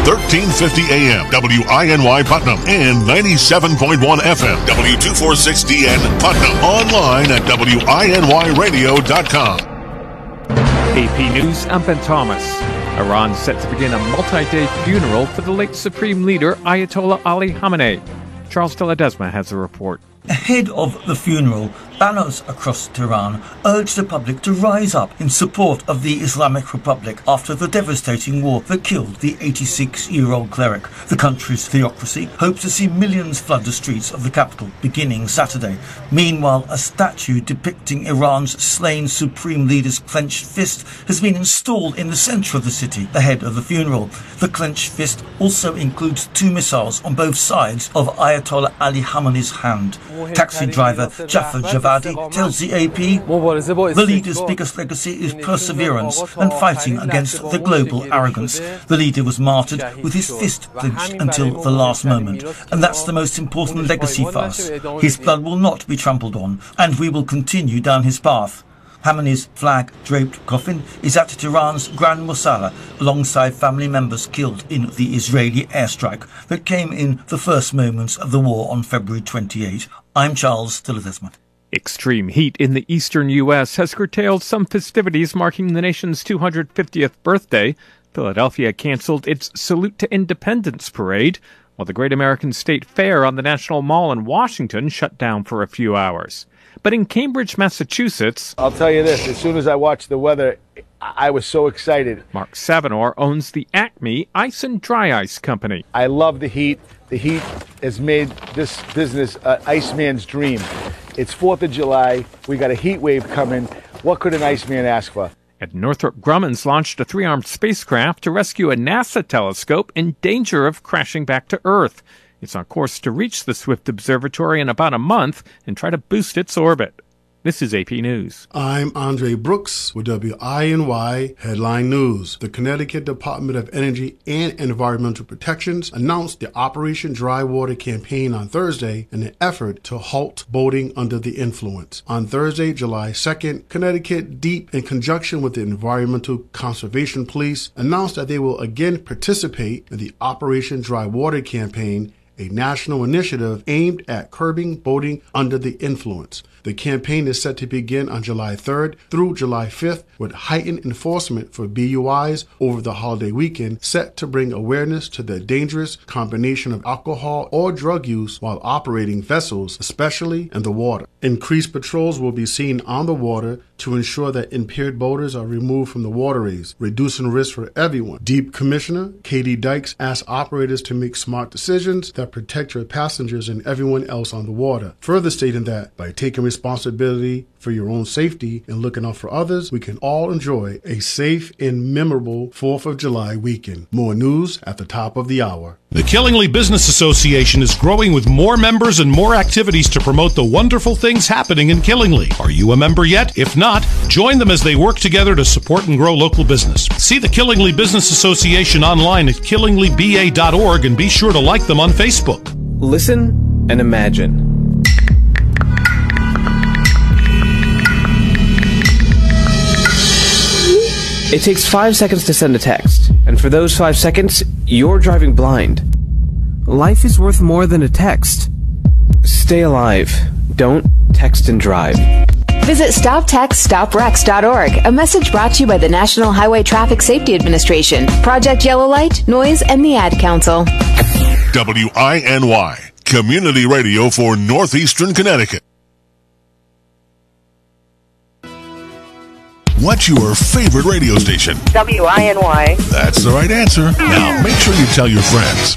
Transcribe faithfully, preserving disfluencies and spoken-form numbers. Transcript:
thirteen fifty A M, W I N Y Putnam, and ninety-seven point one F M, W two forty-six D N Putnam. Online at W I N Y radio dot com. A P News, I'm Ben Thomas. Iran set to begin a multi-day funeral for the late Supreme Leader Ayatollah Ali Khamenei. Charles de Ledesma has a report. Ahead of the funeral, banners across Tehran urged the public to rise up in support of the Islamic Republic after the devastating war that killed the eighty-six-year-old cleric. The country's theocracy hopes to see millions flood the streets of the capital beginning Saturday. Meanwhile, a statue depicting Iran's slain supreme leader's clenched fist has been installed in the centre of the city ahead of the funeral. The clenched fist also includes two missiles on both sides of Ayatollah Ali Khamenei's hand. Taxi driver Jafar Javadi tells the A P the leader's biggest legacy is perseverance and fighting against the global arrogance. The leader was martyred with his fist clenched until the last moment, and that's the most important legacy for us. His blood will not be trampled on, and we will continue down his path. Khamenei's flag-draped coffin is at Tehran's Grand Mosala, alongside family members killed in the Israeli airstrike that came in the first moments of the war on February twenty-eighth. I'm Charles de Ledesma. Extreme heat in the eastern U S has curtailed some festivities marking the nation's two hundred fiftieth birthday. Philadelphia canceled its Salute to Independence parade, while the Great American State Fair on the National Mall in Washington shut down for a few hours. But in Cambridge, Massachusetts, I'll tell you this, as soon as I watched the weather, I was so excited. Mark Savanor owns the Acme Ice and Dry Ice Company. I love the heat. The heat has made this business an Iceman's dream. It's fourth of July. We got a heat wave coming. What could an Iceman ask for? And Northrop Grumman's launched a three-armed spacecraft to rescue a NASA telescope in danger of crashing back to Earth. It's on course to reach the Swift Observatory in about a month and try to boost its orbit. This is A P News. I'm Andre Brooks with W I N Y Headline News. The Connecticut Department of Energy and Environmental Protections announced the Operation Dry Water campaign on Thursday in an effort to halt boating under the influence. On Thursday, July second, Connecticut DEEP, in conjunction with the Environmental Conservation Police, announced that they will again participate in the Operation Dry Water campaign, a national initiative aimed at curbing boating under the influence. The campaign is set to begin on July third through July fifth, with heightened enforcement for B U Is over the holiday weekend, set to bring awareness to the dangerous combination of alcohol or drug use while operating vessels, especially in the water. Increased patrols will be seen on the water to ensure that impaired boaters are removed from the waterways, reducing risk for everyone. DEEP Commissioner Katie Dykes asked operators to make smart decisions that protect your passengers and everyone else on the water, further stating that by taking responsibility for your own safety and looking out for others, we can all enjoy a safe and memorable fourth of July weekend. More news at the top of the hour. The Killingly Business Association is growing with more members and more activities to promote the wonderful things happening in Killingly. Are you a member yet? If not, join them as they work together to support and grow local business. See the Killingly Business Association online at killingly b a dot org and be sure to like them on Facebook. Listen and imagine. It takes five seconds to send a text, and for those five seconds, you're driving blind. Life is worth more than a text. Stay alive. Don't text and drive. Visit stop text stop wrecks dot org. A message brought to you by the National Highway Traffic Safety Administration, Project Yellow Light, Noise, and the Ad Council. W I N Y, Community Radio for Northeastern Connecticut. What's your favorite radio station? W I N Y. That's the right answer. Now, make sure you tell your friends.